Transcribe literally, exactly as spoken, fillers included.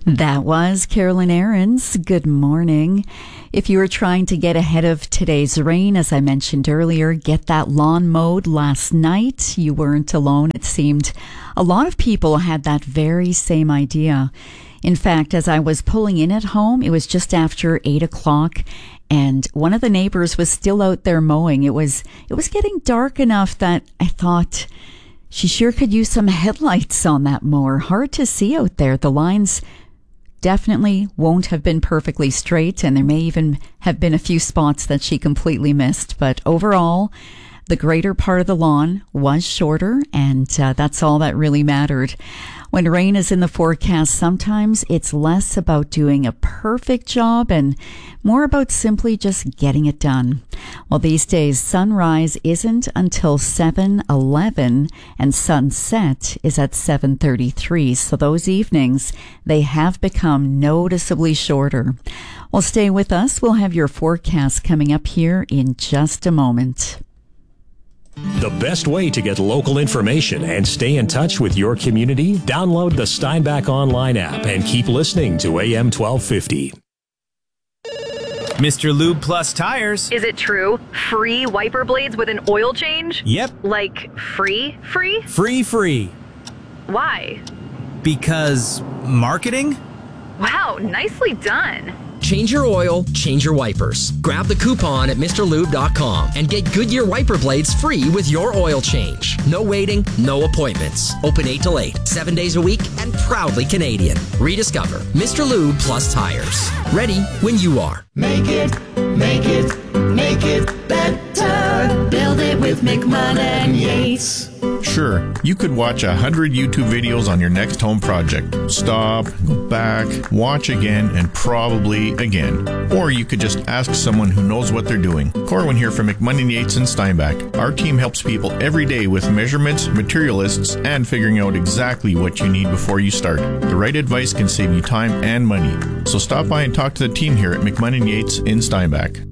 That was Carolyn Aarons. Good morning. If you were trying to get ahead of today's rain, as I mentioned earlier, get that lawn mowed last night. You weren't alone. It seemed a lot of people had that very same idea. In fact, as I was pulling in at home, it was just after eight o'clock, and one of the neighbors was still out there mowing. It was it was getting dark enough that I thought she sure could use some headlights on that mower. Hard to see out there. The lines definitely won't have been perfectly straight, and there may even have been a few spots that she completely missed. But overall, the greater part of the lawn was shorter, and uh, that's all that really mattered. When rain is in the forecast, sometimes it's less about doing a perfect job and more about simply just getting it done. Well, these days, sunrise isn't until seven eleven and sunset is at seven thirty-three. So those evenings, they have become noticeably shorter. Well, stay with us. We'll have your forecast coming up here in just a moment. The best way to get local information and stay in touch with your community, download the Steinbach Online app and keep listening to A M twelve fifty. Mister Lube Plus Tires. Is it true? Free wiper blades with an oil change? Yep. Like free, free? Free, free. Why? Because marketing? Wow, nicely done. Change your oil, change your wipers. Grab the coupon at Mr Lube dot com and get Goodyear wiper blades free with your oil change. No waiting, no appointments. Open eight till eight, seven days a week, and proudly Canadian. Rediscover Mister Lube Plus Tires. Ready when you are. Make it, make it, make it better. Build it with McMahon and Yates. Sure, you could watch a hundred YouTube videos on your next home project. Stop, go back, watch again, and probably again. Or you could just ask someone who knows what they're doing. Corwin here from McMahon and Yates in Steinbach. Our team helps people every day with measurements, material lists, and figuring out exactly what you need before you start. The right advice can save you time and money. So stop by and talk to the team here at McMahon and Yates in Steinbach.